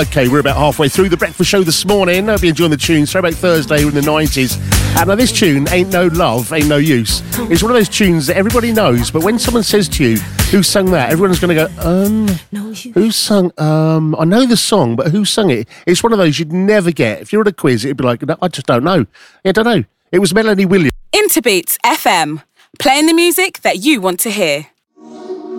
Okay, we're about halfway through the breakfast show this morning. Hope you're enjoying the tunes. Throwback Thursday in the 90s. Now, this tune, Ain't No Love, Ain't No Use. It's one of those tunes that everybody knows, but when someone says to you, who sung that? Everyone's going to go, who sung, I know the song, but who sung it? It's one of those you'd never get. If you're at a quiz, it'd be like, no, I just don't know. I don't know. It was Melanie Williams. Interbeats FM, playing the music that you want to hear.